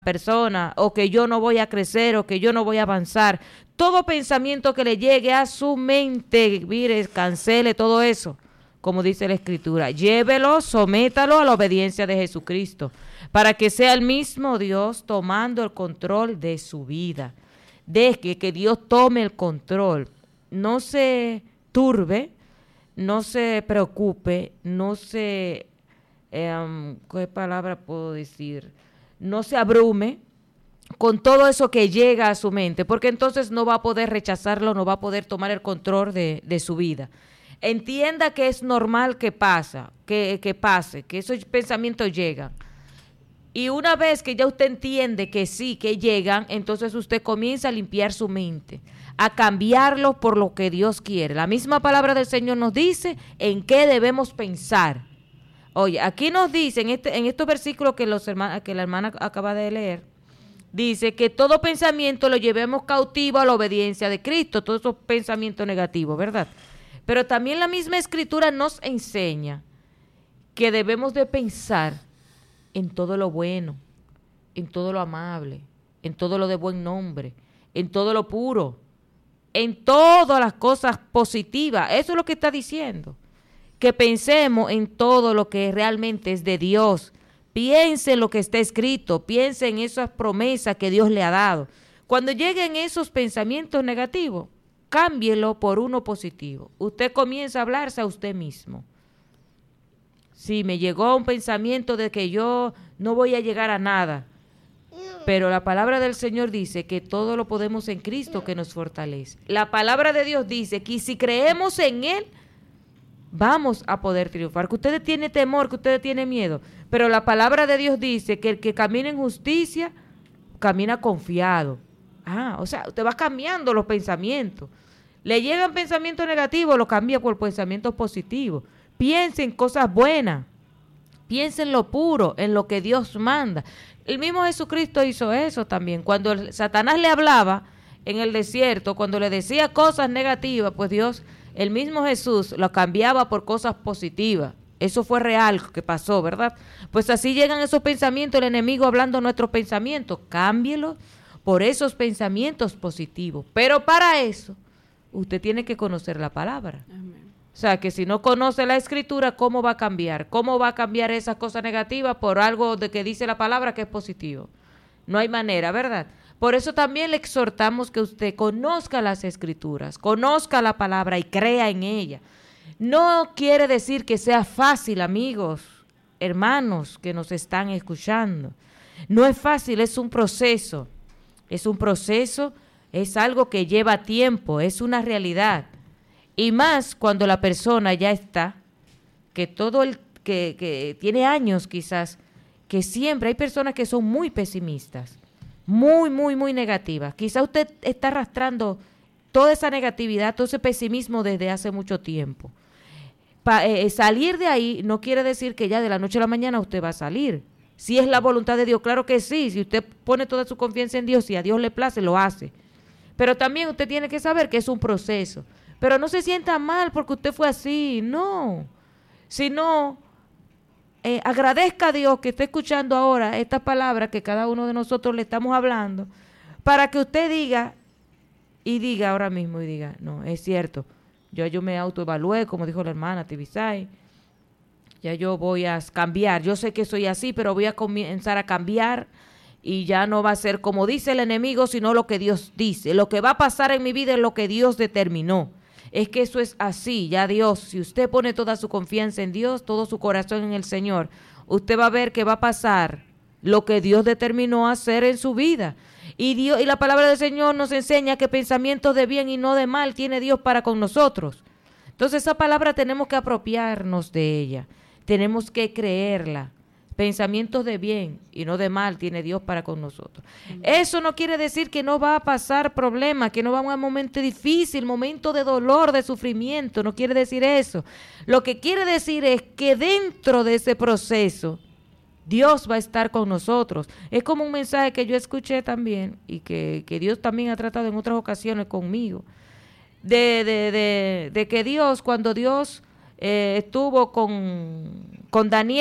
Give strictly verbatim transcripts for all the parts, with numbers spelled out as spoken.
persona, o que yo no voy a crecer, o que yo no voy a avanzar. Todo pensamiento que le llegue a su mente, mire, cancele todo eso, como dice la Escritura. Llévelo, sométalo a la obediencia de Jesucristo, para que sea el mismo Dios tomando el control de su vida. Deje que Dios tome el control. No se turbe, no se preocupe, no se, eh, ¿qué palabra puedo decir? No se abrume con todo eso que llega a su mente, porque entonces no va a poder rechazarlo, no va a poder tomar el control de, de su vida. Entienda que es normal que pasa, que, que pase, que esos pensamientos llegan. Y una vez que ya usted entiende que sí, que llegan, entonces usted comienza a limpiar su mente, a cambiarlo por lo que Dios quiere. La misma palabra del Señor nos dice en qué debemos pensar. Oye, aquí nos dice, en, este, en estos versículos que, los hermanos, que la hermana acaba de leer, dice que todo pensamiento lo llevemos cautivo a la obediencia de Cristo, todos esos pensamientos negativos, ¿verdad? Pero también la misma Escritura nos enseña que debemos de pensar en todo lo bueno, en todo lo amable, en todo lo de buen nombre, en todo lo puro, en todas las cosas positivas. Eso es lo que está diciendo. Que pensemos en todo lo que realmente es de Dios. Piense en lo que está escrito, piense en esas promesas que Dios le ha dado. Cuando lleguen esos pensamientos negativos, cámbielo por uno positivo. Usted comienza a hablarse a usted mismo. Sí, me llegó un pensamiento de que yo no voy a llegar a nada, pero la palabra del Señor dice que todo lo podemos en Cristo que nos fortalece. La palabra de Dios dice que si creemos en Él, vamos a poder triunfar. Que usted tiene temor, que usted tiene miedo, pero la palabra de Dios dice que el que camina en justicia, camina confiado. Ah, o sea, usted va cambiando los pensamientos. Le llegan pensamientos negativos, lo cambia por pensamientos positivos. Piense en cosas buenas, piense en lo puro, en lo que Dios manda. El mismo Jesucristo hizo eso también. Cuando el, Satanás le hablaba en el desierto, cuando le decía cosas negativas, pues Dios, el mismo Jesús, lo cambiaba por cosas positivas. Eso fue real que pasó, ¿verdad? Pues así llegan esos pensamientos, el enemigo hablando nuestros pensamientos. Cámbielos por esos pensamientos positivos. Pero para eso, usted tiene que conocer la palabra. Amén. O sea, que si no conoce la Escritura, ¿cómo va a cambiar? ¿Cómo va a cambiar esas cosas negativas por algo de que dice la palabra que es positivo? No hay manera, ¿verdad? Por eso también le exhortamos que usted conozca las Escrituras, conozca la palabra y crea en ella. No quiere decir que sea fácil, amigos, hermanos que nos están escuchando. No es fácil, es un proceso. Es un proceso, es algo que lleva tiempo, es una realidad. Y más cuando la persona ya está, que todo el que, que tiene años quizás, que siempre hay personas que son muy pesimistas, muy, muy, muy negativas. Quizás usted está arrastrando toda esa negatividad, todo ese pesimismo desde hace mucho tiempo. Pa, eh, salir de ahí no quiere decir que ya de la noche a la mañana usted va a salir. Si es la voluntad de Dios, claro que sí. Si usted pone toda su confianza en Dios, si a Dios le place, lo hace. Pero también usted tiene que saber que es un proceso. Pero no se sienta mal porque usted fue así, no. Sino, eh, agradezca a Dios que esté escuchando ahora estas palabras que cada uno de nosotros le estamos hablando, para que usted diga, y diga ahora mismo, y diga, no, es cierto, yo, yo me autoevalué, como dijo la hermana Tibisay, ya yo voy a cambiar, yo sé que soy así, pero voy a comenzar a cambiar, y ya no va a ser como dice el enemigo, sino lo que Dios dice. Lo que va a pasar en mi vida es lo que Dios determinó. Es que eso es así, ya Dios, si usted pone toda su confianza en Dios, todo su corazón en el Señor, usted va a ver que va a pasar lo que Dios determinó hacer en su vida. Y Dios, y la palabra del Señor nos enseña que pensamientos de bien y no de mal tiene Dios para con nosotros. Entonces esa palabra tenemos que apropiarnos de ella, tenemos que creerla. Pensamientos de bien y no de mal tiene Dios para con nosotros. Mm. Eso no quiere decir que no va a pasar problemas, que no va a un momento difícil, momento de dolor, de sufrimiento, no quiere decir eso. Lo que quiere decir es que dentro de ese proceso Dios va a estar con nosotros. Es como un mensaje que yo escuché también y que, que Dios también ha tratado en otras ocasiones conmigo, de, de, de, de que Dios, cuando Dios eh, estuvo con, con Daniel,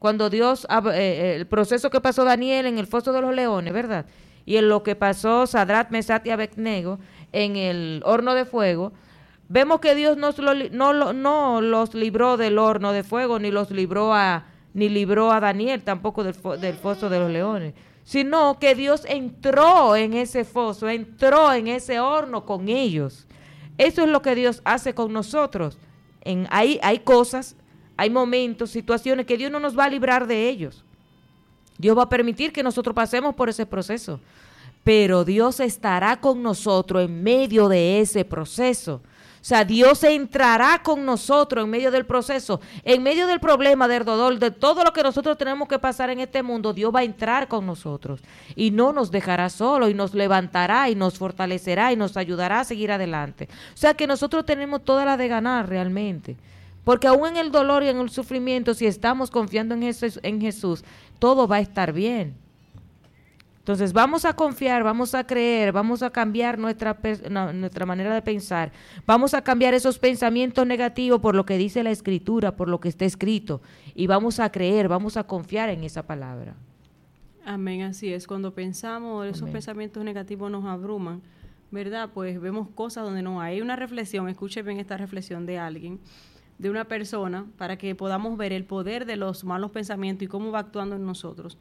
cuando Dios, eh, el proceso que pasó Daniel en el foso de los leones, ¿verdad? Y en lo que pasó Sadrach, Mesach y Abednego en el horno de fuego, vemos que Dios no, no, no los libró del horno de fuego, ni los libró a, ni libró a Daniel tampoco del, del foso de los leones, sino que Dios entró en ese foso, entró en ese horno con ellos. Eso es lo que Dios hace con nosotros. En, hay, hay cosas, hay momentos, situaciones que Dios no nos va a librar de ellos. Dios va a permitir que nosotros pasemos por ese proceso, pero Dios estará con nosotros en medio de ese proceso. O sea, Dios entrará con nosotros en medio del proceso, en medio del problema, del dolor, de todo lo que nosotros tenemos que pasar en este mundo. Dios va a entrar con nosotros y no nos dejará solo, y nos levantará y nos fortalecerá y nos ayudará a seguir adelante. O sea que nosotros tenemos toda la de ganar realmente, porque aún en el dolor y en el sufrimiento, si estamos confiando en Jesús, en Jesús, todo va a estar bien. Entonces vamos a confiar, vamos a creer, vamos a cambiar nuestra, no, nuestra manera de pensar, vamos a cambiar esos pensamientos negativos por lo que dice la Escritura, por lo que está escrito, y vamos a creer, vamos a confiar en esa palabra. Amén, así es. Cuando pensamos, esos Amén. Pensamientos negativos nos abruman, ¿verdad? Pues vemos cosas donde no hay una reflexión. Escuchen bien esta reflexión de alguien, de una persona, para que podamos ver el poder de los malos pensamientos y cómo va actuando en nosotros.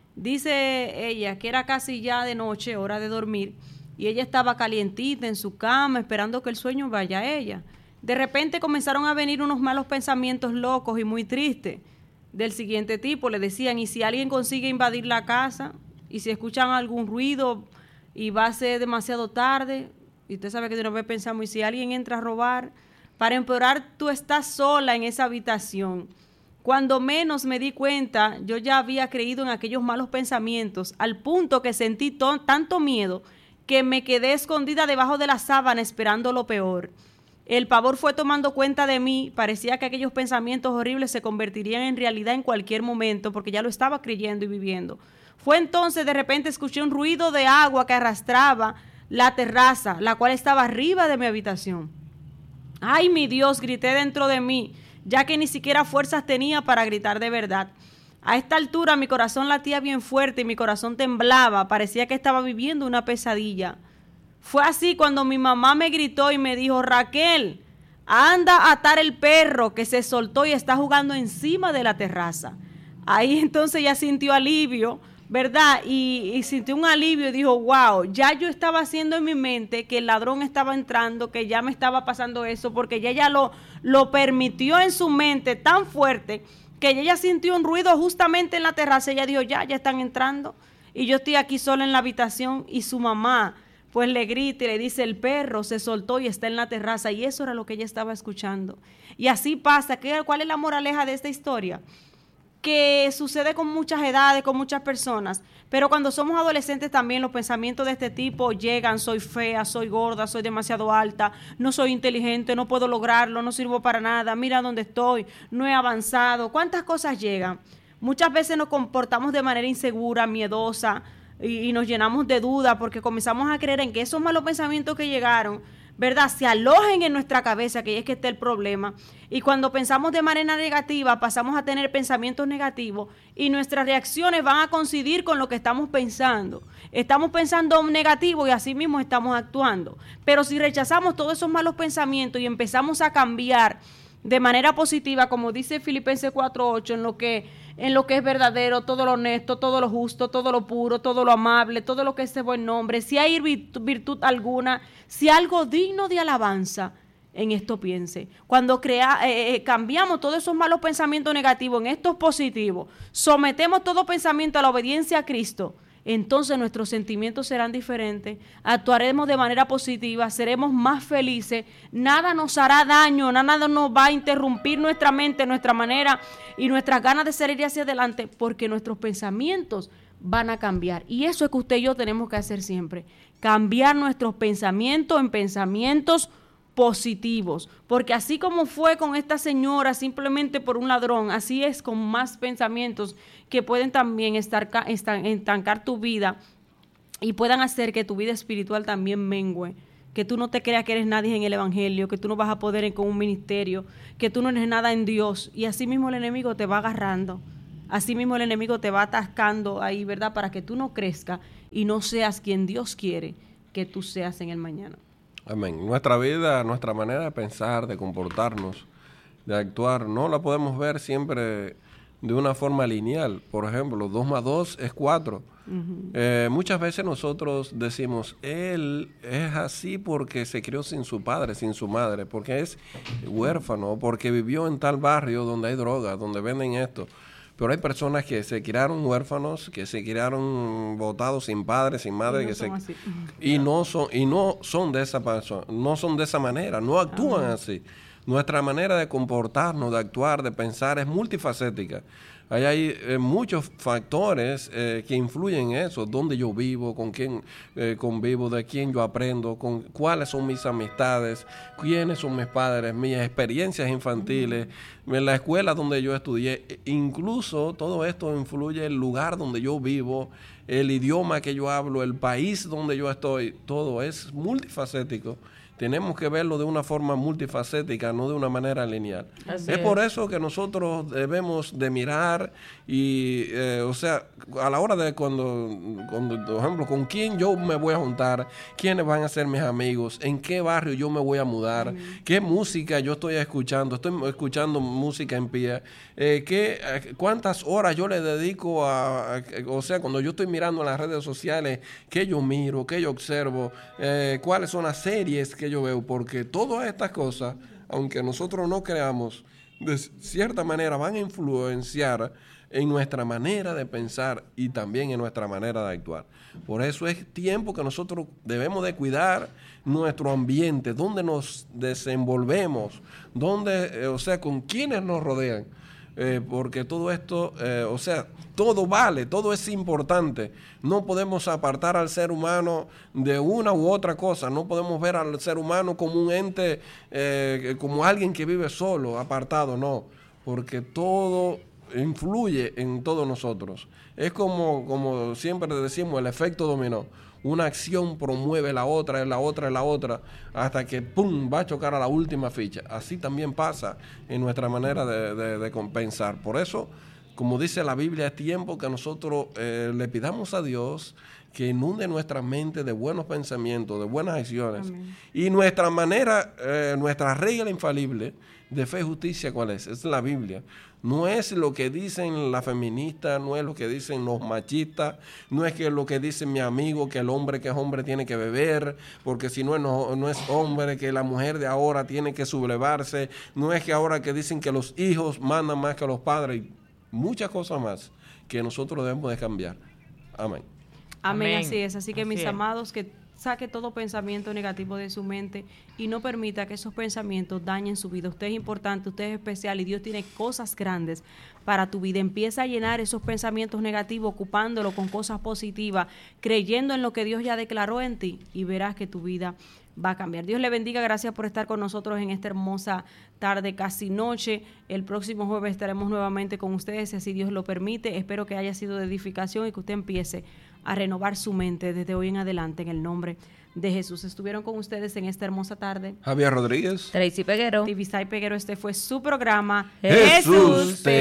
Dice ella que era casi ya de noche, hora de dormir, y ella estaba calientita en su cama, esperando que el sueño vaya a ella. De repente comenzaron a venir unos malos pensamientos locos y muy tristes, del siguiente tipo. Le decían, ¿y si alguien consigue invadir la casa? ¿Y si escuchan algún ruido y va a ser demasiado tarde? Y usted sabe que de una vez pensamos, ¿y si alguien entra a robar? Para empeorar, tú estás sola en esa habitación. Cuando menos me di cuenta, yo ya había creído en aquellos malos pensamientos, al punto que sentí to- tanto miedo que me quedé escondida debajo de la sábana esperando lo peor. El pavor fue tomando cuenta de mí, parecía que aquellos pensamientos horribles se convertirían en realidad en cualquier momento, porque ya lo estaba creyendo y viviendo. Fue entonces de repente escuché un ruido de agua que arrastraba la terraza, la cual estaba arriba de mi habitación. ¡Ay, mi Dios!, grité dentro de mí, ya que ni siquiera fuerzas tenía para gritar de verdad. A esta altura mi corazón latía bien fuerte y mi corazón temblaba, parecía que estaba viviendo una pesadilla. Fue así cuando mi mamá me gritó y me dijo, Raquel, anda a atar el perro que se soltó y está jugando encima de la terraza. Ahí entonces ya sintió alivio, ¿verdad? Y, y sintió un alivio y dijo, wow, ya yo estaba haciendo en mi mente que el ladrón estaba entrando, que ya me estaba pasando eso, porque ella ya lo, lo permitió en su mente tan fuerte que ella sintió un ruido justamente en la terraza. Ella dijo, ya, ya están entrando y yo estoy aquí sola en la habitación, y su mamá pues le grita y le dice, el perro se soltó y está en la terraza, y eso era lo que ella estaba escuchando. Y así pasa. ¿Qué, ¿Cuál es la moraleja de esta historia? Que sucede con muchas edades, con muchas personas, pero cuando somos adolescentes también los pensamientos de este tipo llegan: soy fea, soy gorda, soy demasiado alta, no soy inteligente, no puedo lograrlo, no sirvo para nada, mira dónde estoy, no he avanzado. ¿Cuántas cosas llegan? Muchas veces nos comportamos de manera insegura, miedosa, y, y nos llenamos de dudas porque comenzamos a creer en que esos malos pensamientos que llegaron, ¿verdad?, se alojen en nuestra cabeza, que ahí es que está el problema. Y cuando pensamos de manera negativa, pasamos a tener pensamientos negativos y nuestras reacciones van a coincidir con lo que estamos pensando. Estamos pensando negativo y así mismo estamos actuando. Pero si rechazamos todos esos malos pensamientos y empezamos a cambiar de manera positiva, como dice Filipenses cuatro ocho, en lo que en lo que es verdadero, todo lo honesto, todo lo justo, todo lo puro, todo lo amable, todo lo que es de buen nombre, si hay virtud, virtud alguna, si algo digno de alabanza, en esto piense. Cuando crea, eh, eh, cambiamos todos esos malos pensamientos negativos en estos positivos, sometemos todo pensamiento a la obediencia a Cristo, entonces nuestros sentimientos serán diferentes, actuaremos de manera positiva, seremos más felices, nada nos hará daño, nada nos va a interrumpir nuestra mente, nuestra manera y nuestras ganas de seguir hacia adelante, porque nuestros pensamientos van a cambiar. Y eso es que usted y yo tenemos que hacer siempre, cambiar nuestros pensamientos en pensamientos positivos, porque así como fue con esta señora simplemente por un ladrón, así es con más pensamientos que pueden también estar, estar, estancar tu vida y puedan hacer que tu vida espiritual también mengue, que tú no te creas que eres nadie en el evangelio, que tú no vas a poder con un ministerio, que tú no eres nada en Dios, y así mismo el enemigo te va agarrando así mismo el enemigo te va atascando ahí, ¿verdad? Para que tú no crezcas y no seas quien Dios quiere que tú seas en el mañana. Amén. Nuestra vida, nuestra manera de pensar, de comportarnos, de actuar, no la podemos ver siempre de una forma lineal. Por ejemplo, dos más dos es cuatro. Uh-huh. Eh, muchas veces nosotros decimos, él es así porque se crió sin su padre, sin su madre, porque es huérfano, porque vivió en tal barrio donde hay drogas, donde venden esto. Pero hay personas que se criaron huérfanos, que se criaron botados sin padre, sin madre, y no, que se, así. y no son y no son de esa persona, no son de esa manera, no actúan uh-huh. así. Nuestra manera de comportarnos, de actuar, de pensar es multifacética. Ahí hay eh, muchos factores eh, que influyen en eso, dónde yo vivo, con quién eh, convivo, de quién yo aprendo, con cuáles son mis amistades, quiénes son mis padres, mis experiencias infantiles, en la escuela donde yo estudié. Incluso todo esto influye el lugar donde yo vivo, el idioma que yo hablo, el país donde yo estoy, todo es multifacético. Tenemos que verlo de una forma multifacética, no de una manera lineal. Así es, es por eso que nosotros debemos de mirar y, eh, o sea, a la hora de cuando, cuando, por ejemplo, con quién yo me voy a juntar, quiénes van a ser mis amigos, en qué barrio yo me voy a mudar, uh-huh. qué música yo estoy escuchando, estoy escuchando música en pie, eh, qué, cuántas horas yo le dedico a, a, o sea, cuando yo estoy mirando en las redes sociales, qué yo miro, qué yo observo, eh, cuáles son las series que yo veo, porque todas estas cosas, aunque nosotros no creamos, de cierta manera van a influenciar en nuestra manera de pensar y también en nuestra manera de actuar. Por eso es tiempo que nosotros debemos de cuidar nuestro ambiente, donde nos desenvolvemos, donde, eh, o sea, con quienes nos rodean. Eh, porque todo esto, eh, o sea, todo vale, todo es importante. No podemos apartar al ser humano de una u otra cosa. No podemos ver al ser humano como un ente, eh, como alguien que vive solo, apartado, no. Porque todo influye en todos nosotros. Es como, como siempre decimos, el efecto dominó. Una acción promueve la otra, la otra, la otra, hasta que ¡pum! Va a chocar a la última ficha. Así también pasa en nuestra manera de, de, de compensar. Por eso, como dice la Biblia, es tiempo que nosotros eh, le pidamos a Dios que inunde nuestra mente de buenos pensamientos, de buenas acciones. Amén. Y nuestra manera, eh, nuestra regla infalible de fe y justicia, ¿cuál es? Es la Biblia. No es lo que dicen las feministas, no es lo que dicen los machistas, no es que lo que dice mi amigo, que el hombre que es hombre tiene que beber, porque si no, no, no es hombre, que la mujer de ahora tiene que sublevarse, no es que ahora que dicen que los hijos mandan más que los padres, y muchas cosas más que nosotros debemos de cambiar. Amén. Amén, Amén. Así es. Así que así mis es. amados, que saque todo pensamiento negativo de su mente y no permita que esos pensamientos dañen su vida. Usted es importante, usted es especial y Dios tiene cosas grandes para tu vida. Empieza a llenar esos pensamientos negativos ocupándolo con cosas positivas, creyendo en lo que Dios ya declaró en ti y verás que tu vida va a cambiar. Dios le bendiga, gracias por estar con nosotros en esta hermosa tarde, casi noche. El próximo jueves estaremos nuevamente con ustedes, si así Dios lo permite. Espero que haya sido de edificación y que usted empiece a renovar su mente desde hoy en adelante en el nombre de Jesús. Estuvieron con ustedes en esta hermosa tarde Javier Rodríguez, Tracy Peguero, Tibisay Peguero. Este fue su programa Jesús, Jesús te